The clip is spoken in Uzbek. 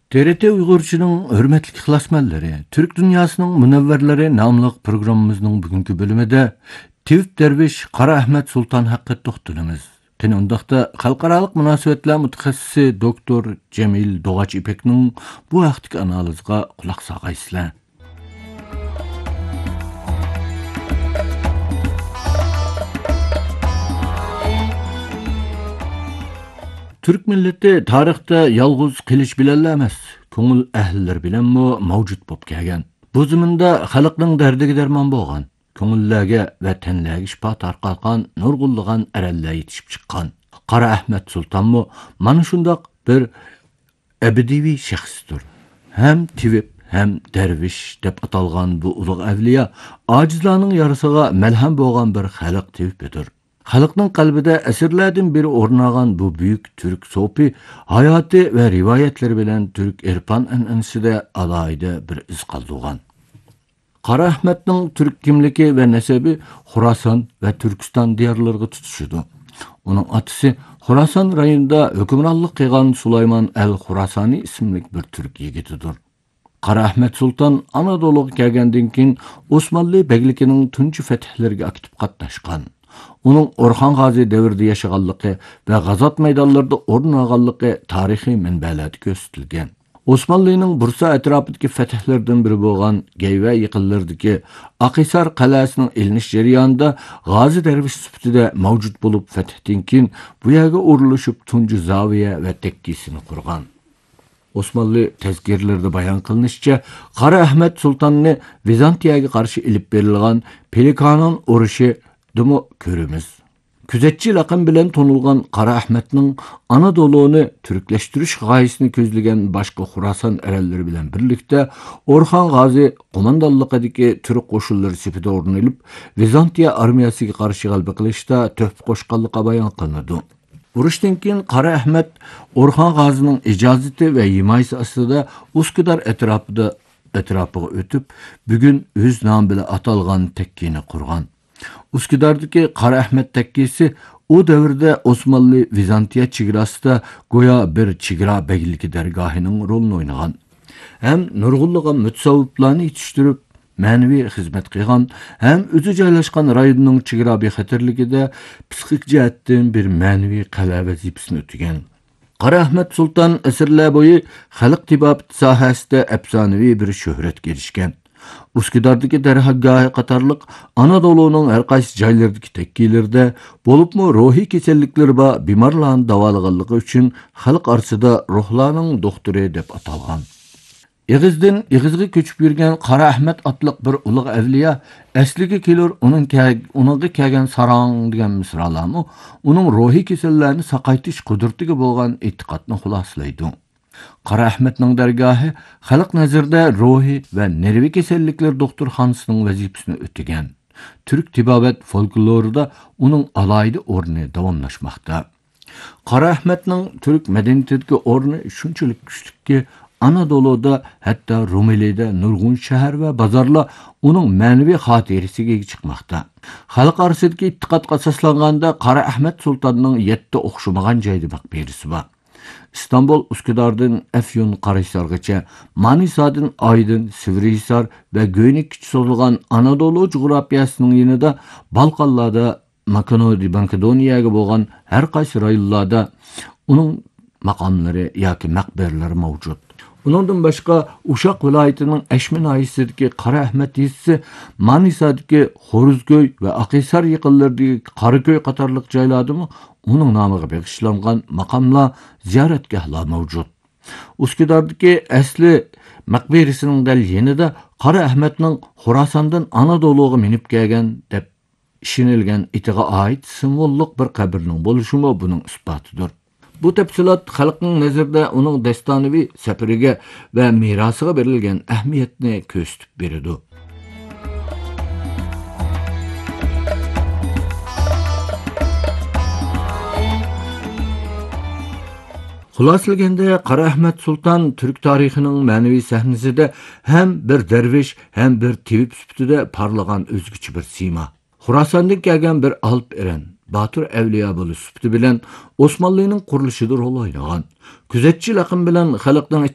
TRT Uyg'urchining hurmatli ixlosmandlari, Türk dunyosining munavvarlari nomli programmamizning bugungi bölümünde Tivip Dervish Qara Ahmet Sultan haqida to'xtalamiz. Qani undaqda xalqaro munosabatlar mutaxassisi doktor Jamil Doğaç İpekning bu vaqtdagi analiziga quloq solgaysizlar. Türk milleti tarixda yalğız qilish bilan emas, ko'ngil ahlilar bilanmi mavjud bo'lib kelgan. Bu zaminda xalqning dardiga darmon bo'lgan, ko'ngillarga va tanlarga shifo tarqatgan nurg'unlagan arallar yetishib chiqqan. Qara Ahmet Sultanmi mana shundoq bir abadiy shaxsdir. Hem tivib hem dervish deb atalgan bu ulug' avliya ojizlarning yarasiga malham bo'lgan bir xalq tivibidir. Xalqning qalbida asrlardan beri o'rnagan bu buyuk Türk so'pi hayoti va rivoyatlari bilan Türk irfon an'anasida alohida bir iz qoldirgan. Qara Ahmetning Türk kimligi va nasabi Xorason va Turkiston diyorlariga tutishidir. Uning otasi Xorason rayonida hukmronlik qilgan Sulaymon al-Xorasoni ismli bir Türk yigitidir. Qara Ahmet Sultan Anadolu'ga kelgandan keyin Osmanlı begligining tunji fathlariga aktiv qatnashgan. Onun Orhan Gazi devrida yaşaganligi ve g'azot maydonlarida o'rin olganligi tarixiy manbalarda ko'rsatilgan. Osmanlıning Bursa atrofidagi fathlardan biri bo'lgan Geyve yaqinlaridagi Aqisar qal'asining ilinish jarayonida G'azi dervish sifatida mavjud bo'lib, fathdan keyin bu yerga o'rlashib tunji zaviya va tekkisini qurgan. Osmanlı tezkirlerinde bayan kılınishicha, Qara Ahmet Sultan'ni Vizantiyaga qarshi ilib berilgan Pelikanon urushi Dumu körümüz. Küzetçi laqam bilen tonulgan Qara Ahmetning Anadolu'nu Türkleştirish g'oyasini ko'zlagan boshqa Xorason aralleri bilen birlikte Orhan Gazi qo'mondonligidagi Türk qo'shinlari safida o'rnalib, Vizantiya armiyasiga qarshi g'alaba qilishda töhfa qo'shganligi bayon qilinadi. Urushdan keyin Qara Ahmet Orhan Gazining ijozati va himoyasi ostida Uskudar atrofiga o'tib, bugun o'z nomi bilan atalgan tekkini qurgan. Uskudardagi Qara Ahmet tekkisi o davrda Osmanlı Vizantiya chegarasida go'yo bir chegara begligi dargohining rolini o'ynagan. Hem nurg'unlagan mutasavviflarni yetishtirib, ma'naviy xizmat qilgan, hem o'zi joylashgan rayonning chegara bexatarligida psixik jihatdan bir ma'naviy qal'a vazifasini o'tagan. Qara Ahmet Sultan asrlar bo'yi xalq tibobat sohasida afsonaviy bir shuhratga erishgan. Uskudardagi darhaggohi qatorliq Anadolu'nun her qaysi joylaridagi tekkilarda bo'libmi ruhiy kasalliklar va bemorlarni davolaganligi uchun xalq orasida ruhlarning doktori deb atalgan. Ig'izdan ig'izga ko'chib yurgan Qara Ahmet otliq bir ulug' avliya asliga kelur uningga kelgan sarong degan misralarni uning ruhiy kasallarni saqaytish qudratiga bo'lgan e'tiqodni xulosalaydi. Qara Ahmetning dargohi xalq nazarida ruhiy va nervi kasalliklar doktorxonasining vazifasini o'tagan. Türk tibobat folklorida uning alohida o'rni davomlashmoqda. Qara Ahmetning Türk madaniyatidagi o'rni shunchalik kuchliki, Anadolu'da hatta Rumeli'de nurg'un shahar va bozorlar uning ma'naviy xotirasiga chiqmoqda. Xalq orasidagi ittiqodga asoslanganda Qara Ahmet Sultanning 7 o'xshamagan joyda maqbarasi bor. İstanbul Üsküdar'dan Afyon Qarahisargacha, Manisa'dan Aydın, Sivrihisar ve Göynekkicha so'zilgan Anadolu coğrafyasının yanında Balkanlarda Makedoniyaga bo'lgan her qaysi rayonlarda uning maqomlari yoki maqbaralari mavjud. Bundan başka Uşaq vilayetining Ashmin noyasidagi Qara Ahmet yezisi, Manisa'dagi Xo'rozko'y ve Aqisar yaqinlaridagi Qarako'y qatorliq joylardami uning nomiga bag'ishlangan maqomlar, ziyoratgohlar mavjud. Uskudardagi asli maqbarasining dal yanida Qara Ahmetning Xorasondan Anadolu'ga minib kelgan deb ishonilgan itiga oid simvollik bir qabrning bo'lishi buning isbotidir. Bu tafsilot xalqning nazarida uning dastonaviy safariga va merosiga berilgan ahamiyatni ko'rsatib beradi. Xulosalaganda Qara Ahmet Sultan Türk tarixining ma'naviy sahnasida hem bir dervish hem bir tivib sifatida parlagan o'zgacha bir sima. Xorasondan kelgan bir alp eren, Batur Evliya bo'lish sifati bilan Osmanlıning qurilishida rol o'ynagan. Күзетчі laqim bilan xalqning